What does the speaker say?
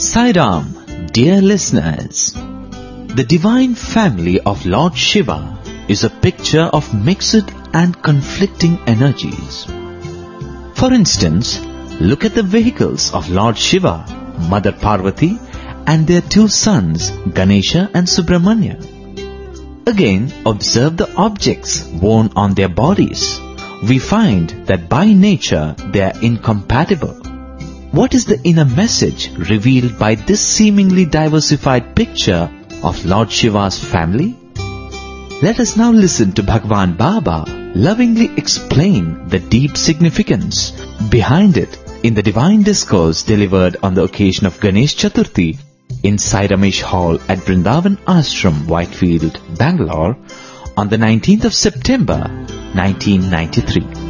Sai Ram, dear listeners. The divine family of Lord Shiva is a picture of mixed and conflicting energies. For instance, look at the vehicles of Lord Shiva, Mother Parvati, and their two sons, Ganesha and Subramanya. Again, observe the objects worn on their bodies. We find that by nature they are incompatible. What is the inner message revealed by this seemingly diversified picture of Lord Shiva's family? Let us now listen to Bhagwan Baba lovingly explain the deep significance behind it in the divine discourse delivered on the occasion of Ganesh Chaturthi in Sai Ramesh Hall at Vrindavan Ashram, Whitefield, Bangalore on the 19th of September, 1993.